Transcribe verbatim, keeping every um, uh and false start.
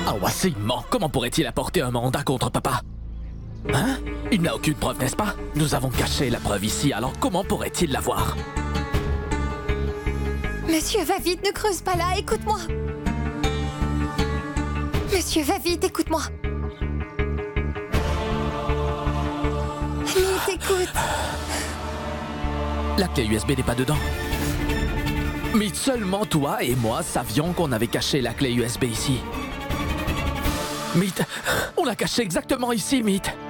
Awasi ment. Comment pourrait-il apporter un mandat contre papa? Hein? Il n'a aucune preuve, n'est-ce pas? Nous avons caché la preuve ici, alors comment pourrait-il l'avoir? Monsieur, va vite, ne creuse pas là, écoute-moi. Monsieur, va vite, écoute-moi. Meet, écoute. La clé U S B n'est pas dedans. Mais seulement toi et moi savions qu'on avait caché la clé U S B ici. Meet, on l'a caché exactement ici, Meet.